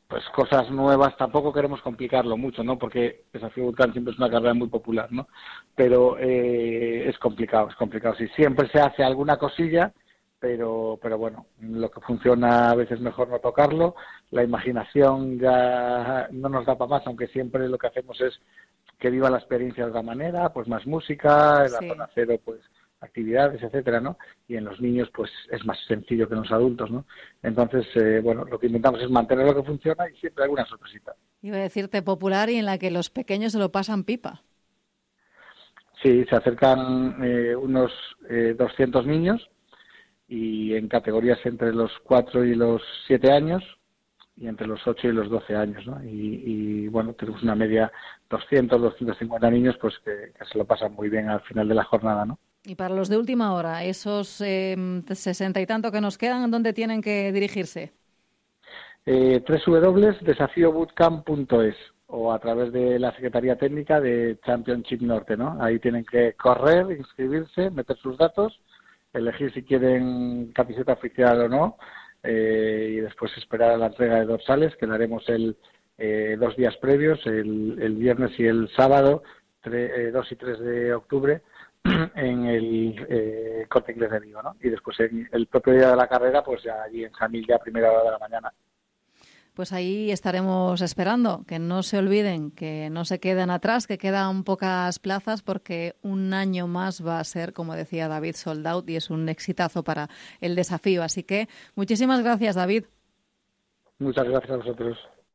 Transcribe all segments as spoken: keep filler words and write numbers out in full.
pues cosas nuevas, tampoco queremos complicarlo mucho, ¿no? Porque Desafío Bootcamp siempre es una carrera muy popular, ¿no? Pero eh, es complicado, es complicado. Sí, siempre se hace alguna cosilla, pero pero bueno, lo que funciona a veces mejor no tocarlo. La imaginación ya no nos da para más, aunque siempre lo que hacemos es que viva la experiencia de otra manera, pues más música, en la Sí. zona cero, pues actividades, etcétera, ¿no? Y en los niños, pues es más sencillo que en los adultos, ¿no? Entonces, eh, bueno, lo que intentamos es mantener lo que funciona y siempre alguna sorpresita. Iba a decirte popular y en la que los pequeños se lo pasan pipa. Sí, se acercan eh, unos eh, doscientos niños y en categorías entre los cuatro y los siete años y entre los ocho y los doce años, ¿no? Y, y bueno, tenemos una media doscientos, doscientos cincuenta niños pues que, que se lo pasan muy bien al final de la jornada, ¿no? Y para los de última hora, esos eh, sesenta y tanto que nos quedan, ¿dónde tienen que dirigirse? Eh, doble u doble u doble u punto desafío bootcamp punto es o a través de la Secretaría Técnica de Championship Norte, ¿no? Ahí tienen que correr, inscribirse, meter sus datos, elegir si quieren camiseta oficial o no, eh, y después esperar a la entrega de dorsales, que la haremos el eh, dos días previos, el, el viernes y el sábado, tre, eh, dos y tres de octubre, en el eh, Corte Inglés de Vigo, ¿no? Y después en el propio día de la carrera, pues ya allí en Samil, ya a primera hora de la mañana. Pues ahí estaremos esperando, que no se olviden, que no se queden atrás, que quedan pocas plazas porque un año más va a ser, como decía David, sold out y es un exitazo para el desafío. Así que muchísimas gracias, David. Muchas gracias a vosotros.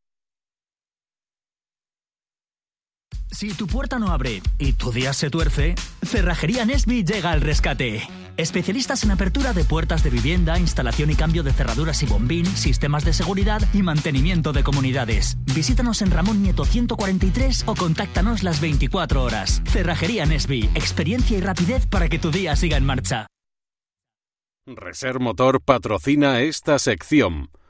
Si tu puerta no abre y tu día se tuerce, Cerrajería Nesby llega al rescate. Especialistas en apertura de puertas de vivienda, instalación y cambio de cerraduras y bombín, sistemas de seguridad y mantenimiento de comunidades. Visítanos en Ramón Nieto ciento cuarenta y tres o contáctanos las veinticuatro horas. Cerrajería Nesby, experiencia y rapidez para que tu día siga en marcha. Reser Motor patrocina esta sección.